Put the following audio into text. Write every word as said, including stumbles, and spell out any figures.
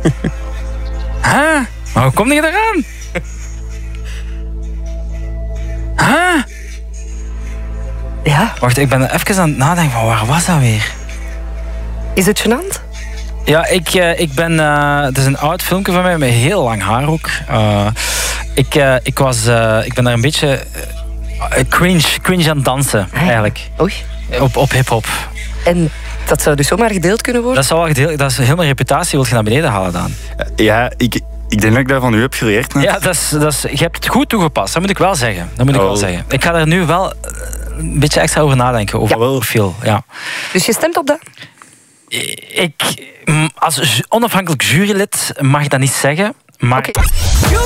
Huh? Maar hoe kom je eraan? Huh? Ja. Wacht, ik ben even aan het nadenken van waar was dat weer? Is het gênant? Ja, ik, uh, ik ben... Uh, het is een oud filmpje van mij met heel lang haar ook. Uh, ik, uh, ik, was, uh, ik ben daar een beetje uh, cringe, cringe aan het dansen, ah, eigenlijk. Oei. Op, op hip-hop. En dat zou dus zomaar gedeeld kunnen worden? Dat, zou wel gedeeld, dat is heel mijn reputatie, wil je naar beneden halen dan. Ja, ik, ik denk dat ik dat van u heb geleerd. Net. Ja, dat is, dat is, je hebt het goed toegepast, dat moet ik wel zeggen. Dat moet ik oh. wel zeggen. Ik ga er nu wel een beetje extra over nadenken, over ja. veel. Ja. Dus je stemt op dat? Ik, als onafhankelijk jurylid mag ik dat niet zeggen, maar... Okay.